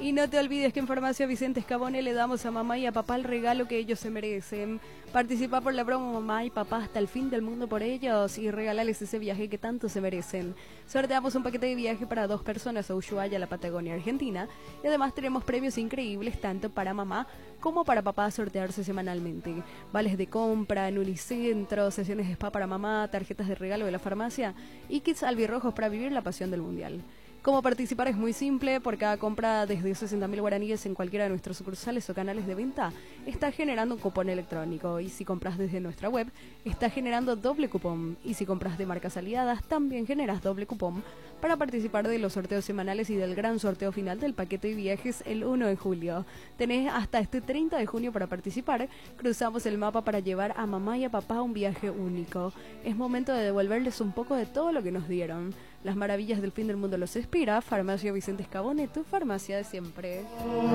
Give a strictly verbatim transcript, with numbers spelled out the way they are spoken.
Y no te olvides que en Farmacia Vicente Escabone le damos a mamá y a papá el regalo que ellos se merecen. Participa por la broma mamá y papá hasta el fin del mundo por ellos y regalales ese viaje que tanto se merecen. Sorteamos un paquete de viaje para dos personas a Ushuaia, la Patagonia Argentina. Y además tenemos premios increíbles tanto para mamá como para papá a sortearse semanalmente. Vales de compra en Unicentro, sesiones de spa para mamá, tarjetas de regalo de la farmacia y kits albirrojos para vivir la pasión del mundial. Cómo participar es muy simple, por cada compra desde sesenta mil guaraníes en cualquiera de nuestros sucursales o canales de venta, está generando un cupón electrónico, y si compras desde nuestra web, está generando doble cupón, y si compras de marcas aliadas, también generas doble cupón para participar de los sorteos semanales y del gran sorteo final del paquete de viajes el uno de julio. Tenés hasta este treinta de junio para participar, cruzamos el mapa para llevar a mamá y a papá un viaje único. Es momento de devolverles un poco de todo lo que nos dieron. Las maravillas del fin del mundo los inspira. Farmacia Vicente Escabone, tu farmacia de siempre.